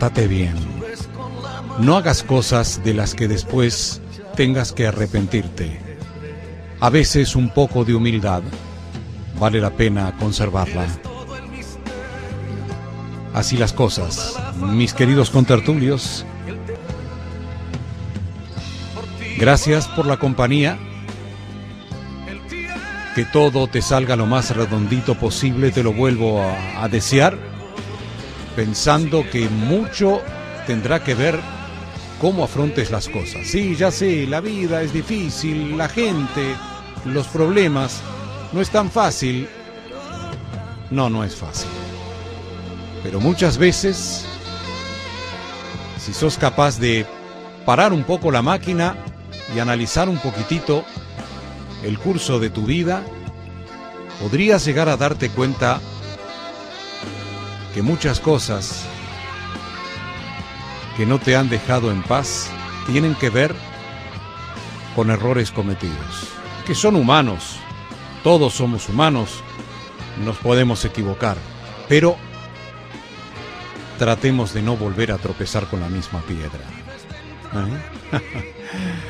pórtate bien. No hagas cosas de las que después tengas que arrepentirte. A veces un poco de humildad vale la pena conservarla. Así las cosas, mis queridos contertulios. Gracias por la compañía. Que todo te salga lo más redondito posible, te lo vuelvo a desear, pensando que mucho tendrá que ver cómo afrontes las cosas. Sí, ya sé, la vida es difícil, la gente, los problemas, no es tan fácil. No es fácil. Pero muchas veces, si sos capaz de parar un poco la máquina y analizar un poquitito el curso de tu vida, podrías llegar a darte cuenta que muchas cosas que no te han dejado en paz tienen que ver con errores cometidos, que son humanos, todos somos humanos, nos podemos equivocar, pero tratemos de no volver a tropezar con la misma piedra.